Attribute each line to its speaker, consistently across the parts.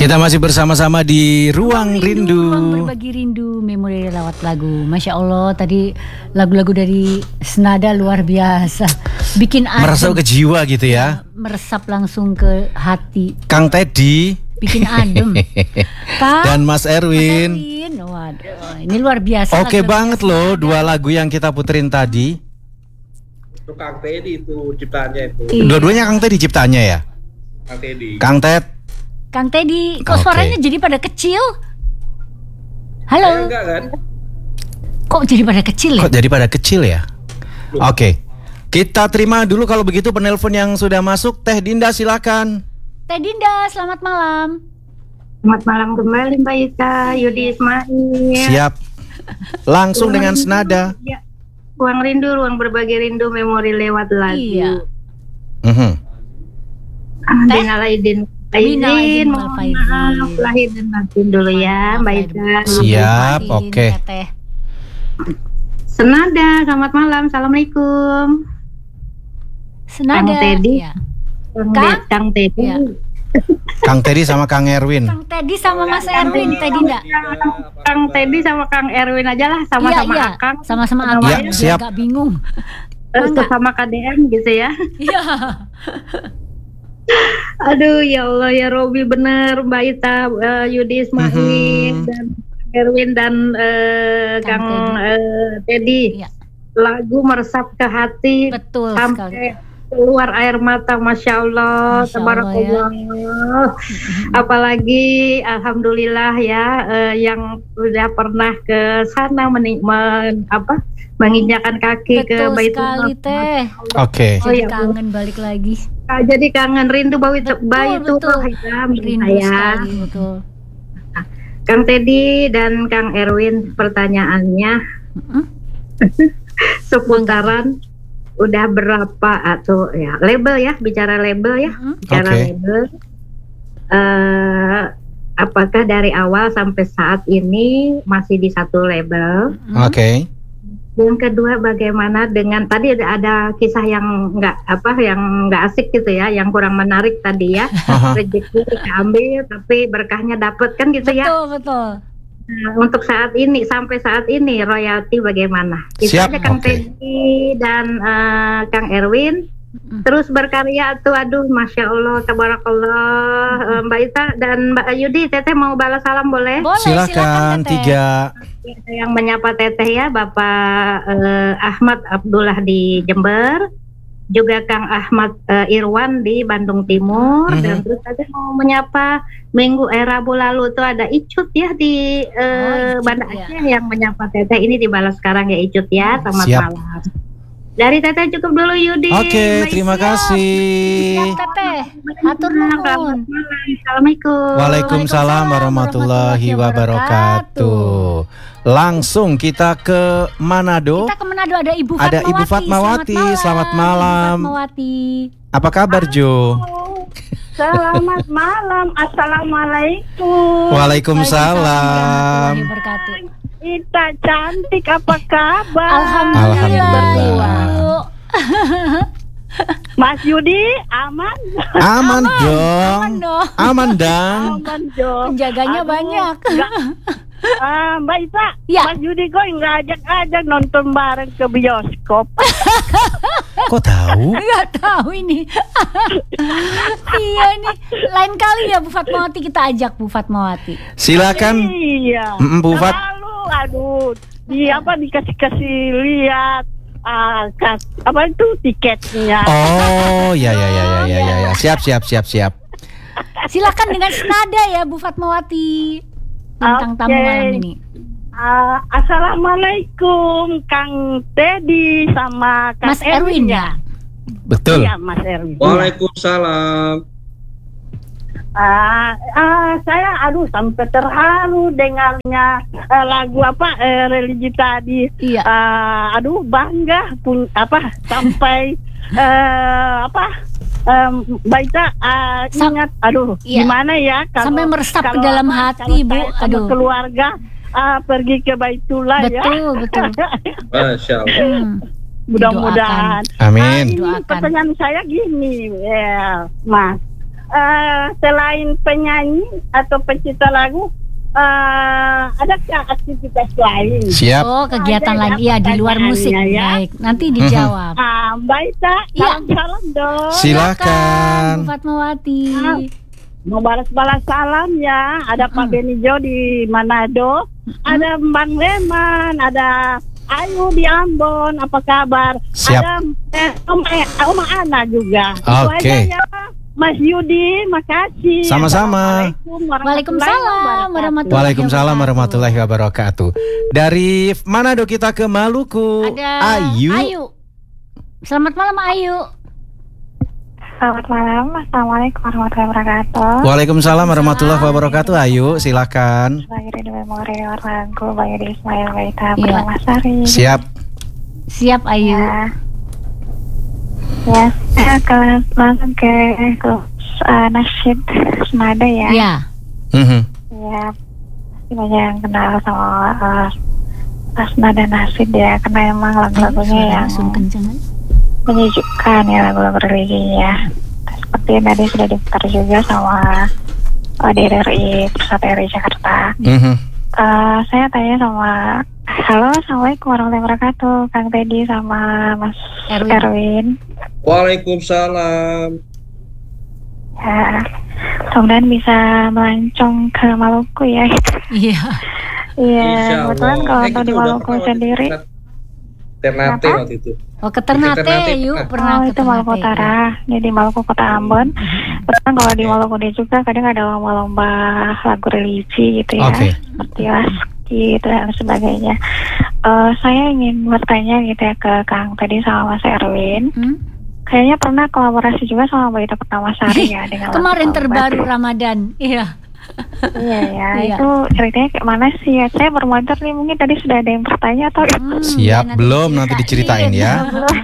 Speaker 1: Kita masih bersama-sama di Ruang Rindu.
Speaker 2: Ruang berbagi rindu, memori lewat lagu. Masya Allah, tadi lagu-lagu dari Senada luar biasa. Bikin adem.
Speaker 1: Meresap ke jiwa gitu ya.
Speaker 2: Meresap langsung ke hati.
Speaker 1: Kang Teddy.
Speaker 2: Bikin adem. Kang,
Speaker 1: dan Mas Erwin.
Speaker 2: Waduh, ini luar biasa.
Speaker 1: Oke banget loh, dua lagu yang kita puterin tadi.
Speaker 3: Itu Kang Teddy itu ciptaannya itu.
Speaker 2: Iya.
Speaker 1: Dua-duanya Kang Teddy ciptaannya ya?
Speaker 3: Kang Teddy.
Speaker 1: Kang Ted.
Speaker 2: Kang Teddy, kok
Speaker 1: Oke.
Speaker 2: suaranya jadi pada kecil?
Speaker 3: Saya
Speaker 2: Halo.
Speaker 3: enggak kan?
Speaker 2: Kok jadi pada kecil ya?
Speaker 1: Kok jadi pada kecil ya? Oke. Kita terima dulu kalau begitu penelpon yang sudah masuk. Teh Dinda silakan.
Speaker 2: Teh Dinda, selamat malam.
Speaker 4: Selamat malam kembali Mbak Ika, Yudi Ismail.
Speaker 1: Siap. Langsung dengan senada.
Speaker 4: Ya. Ruang rindu, ruang berbagi rindu, memori lewat lagu.
Speaker 2: Iya.
Speaker 4: Minal aidin.
Speaker 2: Minal
Speaker 4: Mohon
Speaker 2: aidin
Speaker 4: maaf lahir dan batin dulu ya Mbak Ika.
Speaker 1: Siap, oke.
Speaker 2: Teh.
Speaker 4: Senada, selamat malam, assalamualaikum.
Speaker 2: Senada.
Speaker 4: Kang Teddy.
Speaker 2: Ya.
Speaker 4: Kang Teddy.
Speaker 2: Iya.
Speaker 1: Kang Teddy sama Kang Erwin.
Speaker 2: Kang Teddy sama Mas Erwin, Teh Dinda.
Speaker 4: Kang Teddy sama Kang Erwin aja lah, sama-sama
Speaker 2: Iya.
Speaker 4: Akang.
Speaker 2: Sama-sama
Speaker 4: Sama
Speaker 2: Akang.
Speaker 1: Ya,
Speaker 2: Biar
Speaker 1: siap.
Speaker 2: Agak bingung.
Speaker 4: Sama KDM gitu ya.
Speaker 2: Iya.
Speaker 4: Aduh ya Allah ya Robi, bener Mbak Ita, Yudi Ismail dan Erwin dan Kang Teddy.
Speaker 2: Iya.
Speaker 4: Lagu meresap ke hati
Speaker 2: Betul
Speaker 4: sampai
Speaker 2: sekali.
Speaker 4: keluar air mata, Masya Allah,
Speaker 2: Masya
Speaker 4: tabarakallah. Apalagi Alhamdulillah ya, yang sudah pernah ke sana menginjakan kaki ke
Speaker 2: Betul
Speaker 4: Baitullah.
Speaker 2: sekali, Teh.
Speaker 1: Oke.
Speaker 2: Jadi
Speaker 4: ya,
Speaker 2: kangen balik lagi.
Speaker 4: Jadi kangen rindu
Speaker 2: Betul.
Speaker 4: Baitullah ya,
Speaker 2: Rindu
Speaker 4: saya.
Speaker 2: sekali, betul.
Speaker 4: Kang Teddy dan Kang Erwin, pertanyaannya seputaran udah berapa atau ya label ya, bicara label ya, bicara
Speaker 1: Oke.
Speaker 4: label. Apakah dari awal sampai saat ini masih di satu label?
Speaker 1: Oke.
Speaker 4: Yang kedua, bagaimana dengan tadi ada kisah yang nggak asik gitu ya, yang kurang menarik tadi ya.
Speaker 1: Aha.
Speaker 4: Rezeki diambil tapi berkahnya dapat kan gitu ya.
Speaker 2: Betul, betul.
Speaker 4: Nah, untuk saat ini, sampai saat ini royalti bagaimana? Itu
Speaker 1: Siap,
Speaker 4: aja Kang
Speaker 1: oke.
Speaker 4: Teddy dan Kang Erwin terus berkarya tuh, aduh Masya Allah, tabarakallah. Mbak Ita dan Mbak Yudi, Teteh mau balas salam boleh?
Speaker 2: Boleh,
Speaker 1: Silakan
Speaker 2: Teteh.
Speaker 1: 3.
Speaker 4: Yang menyapa Teteh ya, Bapak Ahmad Abdullah di Jember, juga Kang Ahmad Irwan di Bandung Timur, dan terus saya mau menyapa Rabu lalu tuh ada Icut ya di
Speaker 2: Icut,
Speaker 4: Banda
Speaker 2: ya.
Speaker 4: Aceh yang menyapa Teteh, ini dibalas sekarang ya Icut ya, selamat
Speaker 1: Siap.
Speaker 4: malam. Dari Teteh cukup dulu Yudi.
Speaker 1: Oke,
Speaker 4: Mbak
Speaker 1: terima
Speaker 4: Ika.
Speaker 1: kasih.
Speaker 2: Siap, Teteh. Hatur
Speaker 4: Selamat
Speaker 2: nuhun.
Speaker 4: malam. Assalamualaikum.
Speaker 1: Waalaikumsalam warahmatullahi wabarakatuh. Langsung kita ke Manado.
Speaker 2: Kita ke Manado, ada Ibu Fatmawati.
Speaker 1: Ada Ibu Fatmawati. Selamat malam.
Speaker 2: Ibu Fatmawati.
Speaker 1: Apa kabar Jo?
Speaker 4: Selamat malam. Assalamualaikum.
Speaker 1: Waalaikumsalam.
Speaker 2: Warahmatullahi wabarakatuh.
Speaker 4: Ita cantik, apa kabar?
Speaker 1: Alhamdulillah.
Speaker 2: Bu.
Speaker 4: Mas Yudi aman?
Speaker 1: Aman dong.
Speaker 2: Aman dong.
Speaker 1: Aman dong.
Speaker 4: Aman dong.
Speaker 2: Penjaganya banyak.
Speaker 4: Mbak Ita,
Speaker 2: Ya.
Speaker 4: Mas Yudi kok nggak ajak nonton bareng ke bioskop?
Speaker 1: Kok tahu?
Speaker 2: Nggak tahu ini. Iya nih. Lain kali ya Bu Fatmawati, kita ajak Bu Fatmawati.
Speaker 1: Silakan.
Speaker 4: Iya.
Speaker 1: Bu Fat.
Speaker 4: Aduh, dikasih lihat itu tiketnya.
Speaker 1: Oh, ya. Siap.
Speaker 2: Silakan dengan senada ya Bu Fatmawati tentang tamu
Speaker 4: Oke.
Speaker 2: malam ini.
Speaker 4: Assalamualaikum Kang Teddy sama Kang
Speaker 2: Mas Erwin ya.
Speaker 1: Betul.
Speaker 4: Iya Mas Erwin.
Speaker 3: Waalaikumsalam.
Speaker 4: Saya sampai terharu dengarnya lagu religi tadi.
Speaker 2: Iya.
Speaker 4: Bangga sampai Baita ingat
Speaker 2: Iya.
Speaker 4: gimana ya
Speaker 2: Sampai meresap ke dalam hati, Bu.
Speaker 4: saya sama
Speaker 2: Aduh.
Speaker 4: keluarga pergi ke Baitullah ya.
Speaker 2: Betul.
Speaker 3: Masya Allah.
Speaker 4: Mudah-mudahan.
Speaker 1: Amin.
Speaker 4: Ini
Speaker 2: Doakan.
Speaker 4: pertanyaan saya gini, ya, Mas.
Speaker 5: selain penyanyi atau pencipta lagu, adakah aktivitas lain?
Speaker 1: Siap.
Speaker 2: Oh, kegiatan lain ya di luar musik.
Speaker 5: Ya.
Speaker 2: Baik, nanti dijawab.
Speaker 5: Mbak Ita,
Speaker 2: Iya.
Speaker 5: salam dong.
Speaker 1: Silakan.
Speaker 2: Bu Fatmawati.
Speaker 5: Mau balas-balas salam ya. Ada Pak Benijo di Manado, ada Bang Leman, ada Ayu di Ambon. Apa kabar?
Speaker 1: Siap.
Speaker 5: Ada Oma Ana juga. Itu
Speaker 1: Oke.
Speaker 5: aja ya. Mas Yudi, makasih.
Speaker 1: Sama-sama.
Speaker 2: Waalaikumsalam warahmatullahi
Speaker 1: Waalaikumsalam warahmatullahi wabarakatuh. Dari Manado kita ke Maluku.
Speaker 2: Ada
Speaker 1: Ayu.
Speaker 2: Selamat malam Ayu.
Speaker 6: Selamat malam, Assalamualaikum warahmatullahi wabarakatuh.
Speaker 1: Waalaikumsalam warahmatullahi wabarakatuh. Ayu, silakan.
Speaker 6: Sebagai di memori lagu Bang Yudi Ismail Baita
Speaker 2: Iya.
Speaker 6: Permasari.
Speaker 1: Siap.
Speaker 2: Siap Ayu.
Speaker 6: Ya, saya akan langsung ke nasyid senada ya.
Speaker 2: Ya.
Speaker 1: Mhm.
Speaker 6: Ya, banyak yang kenal sama senada nasyid ya, karena emang lagu-lagunya yang
Speaker 2: Langsung kenceng.
Speaker 6: menyejukkan ya, lagu-lagu religi ya. Seperti yang tadi sudah diputar juga sama DRI Pusat RI Jakarta.
Speaker 1: Mhm.
Speaker 6: Saya tanya sama, halo, assalamualaikum warahmatullahi wabarakatuh, Kang Teddy sama Mas Erwin.
Speaker 3: Waalaikumsalam.
Speaker 6: Ya, mudah-mudahan bisa melancong ke Maluku ya.
Speaker 2: Iya.
Speaker 6: Iya,
Speaker 3: Insya
Speaker 6: kebetulan
Speaker 3: Allah.
Speaker 6: kalau untuk
Speaker 3: Kita
Speaker 6: di
Speaker 3: udah
Speaker 6: Maluku
Speaker 3: pernah waktu
Speaker 6: sendiri.
Speaker 3: itu Ternate
Speaker 6: Kenapa?
Speaker 3: waktu itu.
Speaker 2: Oh, ke Ternate
Speaker 3: Ternate
Speaker 2: yuk
Speaker 3: pernah.
Speaker 2: pernah
Speaker 6: Itu
Speaker 2: ke
Speaker 6: Maluku
Speaker 2: Ternate.
Speaker 6: Utara, ini di Maluku Kota Ambon. Kebetulan kalau di Maluku dia juga kadang ada lomba-lomba lagu religi gitu ya,
Speaker 1: Oke.
Speaker 6: seperti Laski dan sebagainya. Saya ingin bertanya gitu ya ke Kang tadi sama Mas Erwin. Kayaknya pernah kolaborasi juga sama Mbak Ita Permamasari ya dengan
Speaker 2: Kemarin
Speaker 6: lagu
Speaker 2: terbaru
Speaker 6: Obat.
Speaker 2: Ramadan. Iya.
Speaker 6: Iya ya,
Speaker 2: Iya.
Speaker 6: itu ceritanya kayak mana sih ya? Saya bermotor nih, mungkin tadi sudah ada yang bertanya atau
Speaker 1: Siap, belum nanti diceritain ya.
Speaker 6: belum?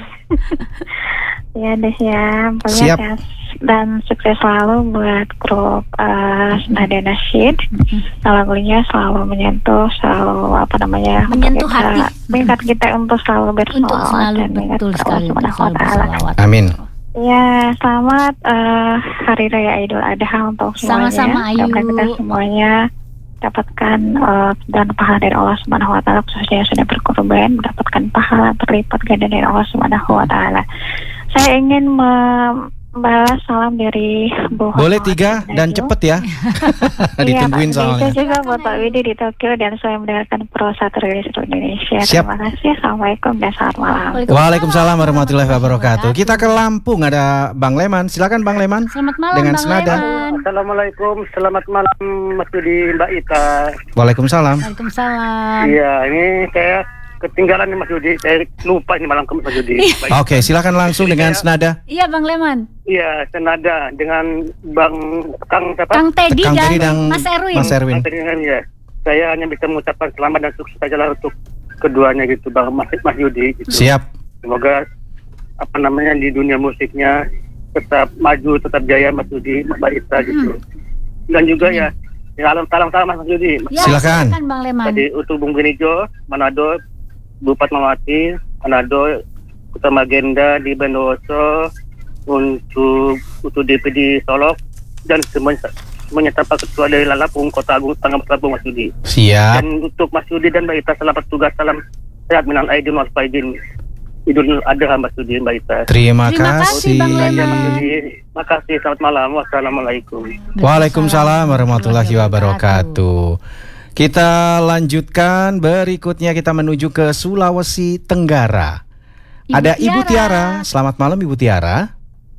Speaker 6: Ya deh ya, pokoknya
Speaker 1: Siap.
Speaker 6: sehat dan sukses selalu buat grup Senada Nasyid. Lagunya selalu menyentuh, selalu
Speaker 2: Menyentuh hati.
Speaker 6: mengingat kita untuk selalu bersolawat
Speaker 2: Untuk selalu
Speaker 6: dan mengingat
Speaker 2: betul
Speaker 6: Allah
Speaker 2: sekali untuk
Speaker 6: Subhanahu wa
Speaker 2: selalu
Speaker 6: Ta'ala.
Speaker 2: bersolawat.
Speaker 1: Amin.
Speaker 6: Ya, selamat Hari Raya Idul Adha untuk semuanya.
Speaker 2: Sama-sama, Ayu.
Speaker 6: Mudah-mudahan kita semuanya dapatkan dan pahala dari Allah Subhanahu wa Ta'ala, khususnya yang sudah berkorban mendapatkan pahala berlipat ganda dari Allah Subhanahu wa Ta'ala. Saya ingin membalas salam dari Bu
Speaker 1: Boleh
Speaker 6: Fatmawati
Speaker 1: 3 dan
Speaker 6: Rajo.
Speaker 1: cepet ya. Ditungguin
Speaker 6: Iya,
Speaker 1: soalnya.
Speaker 6: bisa juga buat Pak Widi di Tokyo dan saya mendengarkan Pro 1 Radio Seluruh Indonesia.
Speaker 1: Siap.
Speaker 6: Terima kasih. Assalamualaikum dan selamat malam.
Speaker 1: Waalaikumsalam warahmatullahi wabarakatuh. Kita ke Lampung, ada Bang Leman. Silakan Bang Leman.
Speaker 2: Selamat malam
Speaker 1: Dengan
Speaker 2: Bang
Speaker 1: senada.
Speaker 2: Leman.
Speaker 7: Assalamualaikum, selamat malam Mas Yudi, Mbak Ita.
Speaker 1: Waalaikumsalam.
Speaker 2: Waalaikumsalam.
Speaker 7: Iya, ini saya ketinggalan nih Mas Yudi, saya lupa ini malam ke Mas Yudi. Baik.
Speaker 1: Oke, silakan langsung dengan senada.
Speaker 2: Iya Bang Leman.
Speaker 7: Iya, senada dengan Bang Kang siapa?
Speaker 2: Kang Teddy
Speaker 1: Kang Teddy
Speaker 2: dan
Speaker 1: dan
Speaker 2: Mas Erwin.
Speaker 1: Mas Erwin.
Speaker 7: Kang Teddy ya. Saya hanya bisa mengucapkan selamat dan sukses saja lah untuk keduanya gitu, Bang Mas Yudi. Gitu.
Speaker 1: Siap.
Speaker 7: Semoga di dunia musiknya tetap maju, tetap jaya Mas Yudi, Mbak Ita gitu. Dan juga ya, salam Mas Yudi.
Speaker 2: Ya,
Speaker 1: Silakan.
Speaker 2: Bang Leman.
Speaker 7: Tadi untuk Bung Benijo, Manado, Bu Fatmawati, Manado, Utama Agenda di Bondowoso, untuk DPD Solok, dan semuanya tanpa ketua dari Lampung, Kota Agung, Tangerang Lampung, Mas Yudi.
Speaker 1: Siap.
Speaker 7: Dan untuk Mas Yudi dan Mbak Ita, selamat tugas, salam sehat, minal aidin wal faizin. Idul Adha Mas Yudi, Mbak Ita.
Speaker 1: Terima
Speaker 2: Terima kasih,
Speaker 1: kasih.
Speaker 2: Bang Leman.
Speaker 7: Mas Yudi, makasih, selamat malam, wassalamualaikum.
Speaker 1: Waalaikumsalam warahmatullahi wabarakatuh. Kita lanjutkan berikutnya, kita menuju ke Sulawesi Tenggara. Ada Ibu Tiara. Selamat malam Ibu Tiara.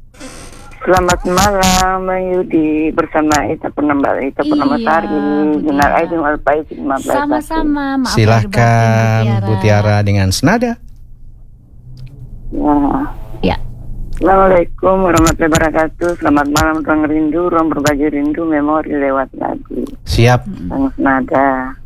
Speaker 8: Selamat malam Bang Yudi, bersama Ita Pernamasari dengan Aidin wal faizin.
Speaker 2: Sama-sama. Maaf lahir batin,
Speaker 1: Silahkan Bu Tiara dengan senada.
Speaker 2: Ya.
Speaker 8: Assalamualaikum warahmatullahi wabarakatuh. Selamat malam Ruang Rindu, ruang berbagi rindu, memori lewat lagu.
Speaker 1: Siap.
Speaker 8: Sang senada.